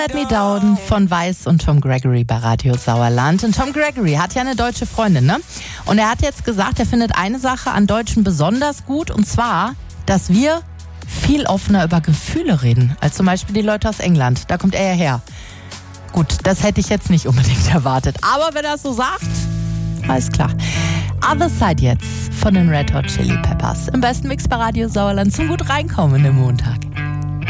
Let Me Down von Weiß und Tom Gregory bei Radio Sauerland. Und Tom Gregory hat ja eine deutsche Freundin, ne? Und er hat jetzt gesagt, er findet eine Sache an Deutschen besonders gut, und zwar, dass wir viel offener über Gefühle reden, als zum Beispiel die Leute aus England. Da kommt er ja her. Gut, das hätte ich jetzt nicht unbedingt erwartet. Aber wenn er es so sagt, alles klar. Other Side jetzt von den Red Hot Chili Peppers. Im besten Mix bei Radio Sauerland zum gut reinkommen im Montag.